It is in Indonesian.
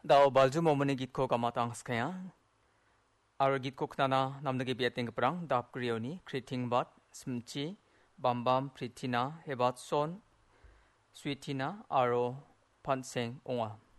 Daw balju momoni git ko kamatang skaya. Aro git ko knana namnagi biating perang dap krioni kriting bat smchi bambam pritina hebat son sweetina aro panseng onga.